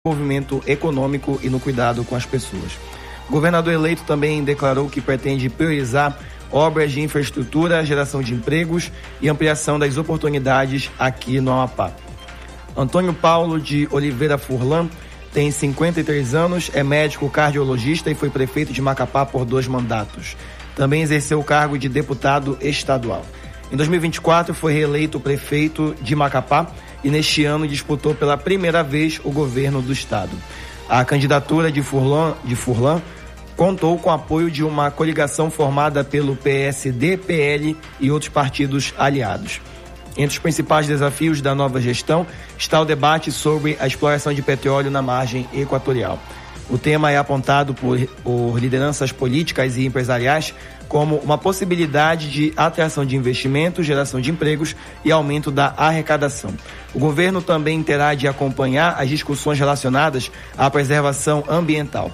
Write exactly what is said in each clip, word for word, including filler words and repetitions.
desenvolvimento econômico e no cuidado com as pessoas. O governador eleito também declarou que pretende priorizar obras de infraestrutura, geração de empregos e ampliação das oportunidades aqui no Amapá. Antônio Paulo de Oliveira Furlan tem cinquenta e três anos, é médico cardiologista e foi prefeito de Macapá por dois mandatos. Também exerceu o cargo de deputado estadual. Em dois mil e vinte e quatro foi reeleito prefeito de Macapá e neste ano disputou pela primeira vez o governo do estado. A candidatura de Furlan, de Furlan contou com o apoio de uma coligação formada pelo P S D, P L e outros partidos aliados. Entre os principais desafios da nova gestão está o debate sobre a exploração de petróleo na margem equatorial. O tema é apontado por, por lideranças políticas e empresariais como uma possibilidade de atração de investimentos, geração de empregos e aumento da arrecadação. O governo também terá de acompanhar as discussões relacionadas à preservação ambiental.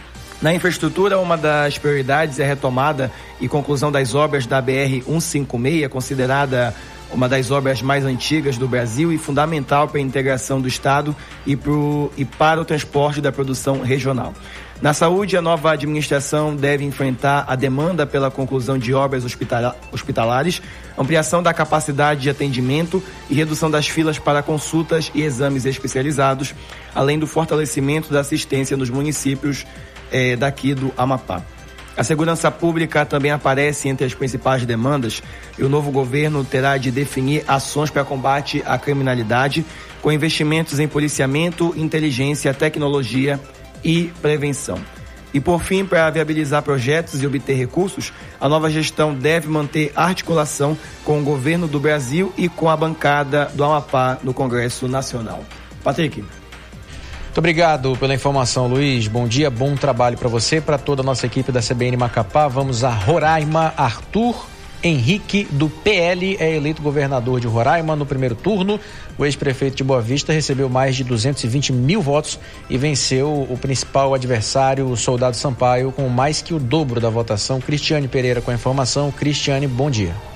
Na infraestrutura, uma das prioridades é a retomada e conclusão das obras da B R cento e cinquenta e seis, considerada uma das obras mais antigas do Brasil e fundamental para a integração do Estado e, pro, e para o transporte da produção regional. Na saúde, a nova administração deve enfrentar a demanda pela conclusão de obras hospitala- hospitalares, ampliação da capacidade de atendimento e redução das filas para consultas e exames especializados, além do fortalecimento da assistência nos municípios eh, daqui do Amapá. A segurança pública também aparece entre as principais demandas e o novo governo terá de definir ações para combate à criminalidade, com investimentos em policiamento, inteligência, tecnologia e prevenção. E por fim, para viabilizar projetos e obter recursos, a nova gestão deve manter articulação com o governo do Brasil e com a bancada do Amapá no Congresso Nacional. Patrick. Muito obrigado pela informação, Luiz. Bom dia, bom trabalho para você, para toda a nossa equipe da C B N Macapá. Vamos a Roraima. Arthur Henrique, do P L, é eleito governador de Roraima no primeiro turno. O ex-prefeito de Boa Vista recebeu mais de duzentos e vinte mil votos e venceu o principal adversário, o Soldado Sampaio, com mais que o dobro da votação. Cristiane Pereira com a informação. Cristiane, bom dia.